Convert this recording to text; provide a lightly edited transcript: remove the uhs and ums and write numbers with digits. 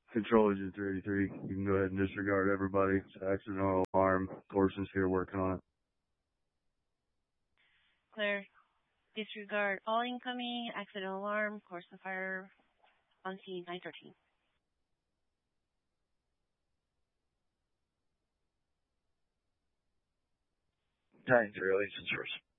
Control Agent 383. You can go ahead and disregard everybody. It's an accidental alarm. Corson's here working on it. Clear. Disregard all incoming. Accidental alarm. Corson fire on scene 913. Time to release source.